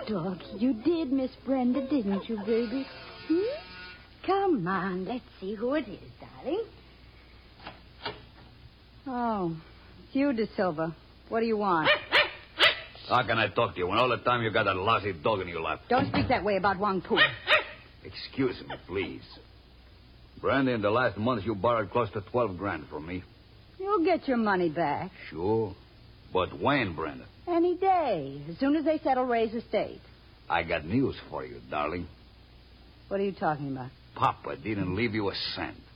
dog. You did, Miss Brenda, didn't you, baby? Come on, let's see who it is, darling. Oh, it's you, De Silva. What do you want? How can I talk to you when all the time you got that lousy dog in your lap? Don't speak that way about Wang Pu. Excuse me, please. Brenda, in the last month you borrowed close to 12 grand from me. You'll get your money back. Sure. But when, Brenda? Any day, as soon as they settle Ray's estate. I got news for you, darling. What are you talking about? Papa didn't leave you a cent.